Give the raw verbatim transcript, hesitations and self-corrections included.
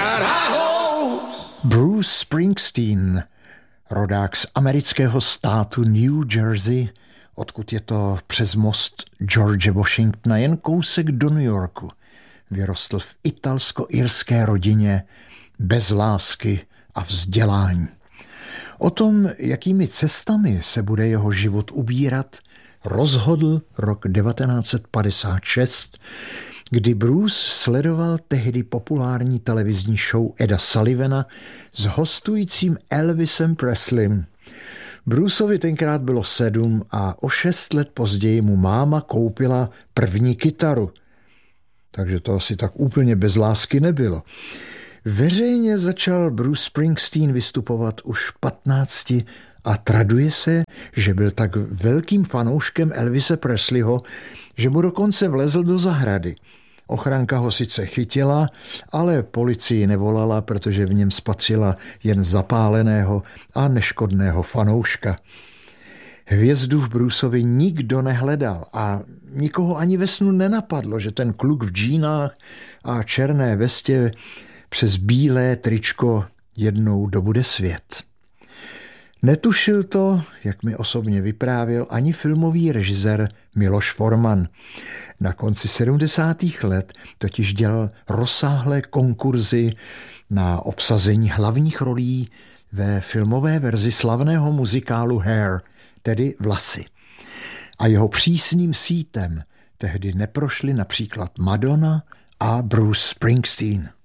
got high hopes. Bruce Springsteen, rodák z amerického státu New Jersey, odkud je to přes most George Washingtona jen kousek do New Yorku. Vyrostl v italsko-irské rodině bez lásky a vzdělání. O tom, jakými cestami se bude jeho život ubírat, rozhodl rok devatenáct set padesát šest, kdy Bruce sledoval tehdy populární televizní show Eda Sullivana s hostujícím Elvisem Presleym. Bruceovi tenkrát bylo sedm a o šest let později mu máma koupila první kytaru. Takže to asi tak úplně bez lásky nebylo. Veřejně začal Bruce Springsteen vystupovat už v patnácti a traduje se, že byl tak velkým fanouškem Elvise Presleyho, že mu dokonce vlezl do zahrady. Ochranka ho sice chytila, ale policii nevolala, protože v něm spatřila jen zapáleného a neškodného fanouška. Hvězdu v Bruceovi nikdo nehledal a nikoho ani ve snu nenapadlo, že ten kluk v džínách a černé vestě přes bílé tričko jednou dobude svět. Netušil to, jak mi osobně vyprávěl, ani filmový režisér Miloš Forman. Na konci sedmdesátých let totiž dělal rozsáhlé konkurzy na obsazení hlavních rolí ve filmové verzi slavného muzikálu Hair, tedy Vlasy. A jeho přísným sítem tehdy neprošli například Madonna a Bruce Springsteen.